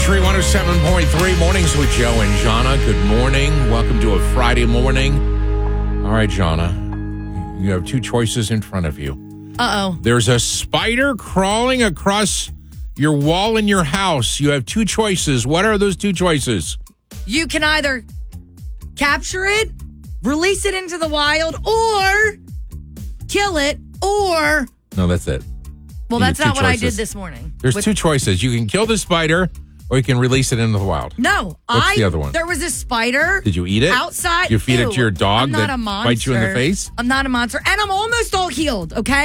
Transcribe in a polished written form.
Country 107.3 Mornings with Joe and Jana. Good morning. Welcome to a Friday morning. All right, Jana, you have two choices in front of you. Uh-oh. There's a spider crawling across your wall in your house. You have two choices. What are those two choices? You can either capture it, release it into the wild, or kill it, or... No, that's it. Well, You that's have two not what I choices. did this morning. There's two choices. You can kill the spider or you can release it into the wild. No. What's the other one? There was a spider. Did you eat it? Outside. Did you feed it to your dog I'm not that a monster. bites you in the face? I'm not a monster. And I'm almost all healed, okay?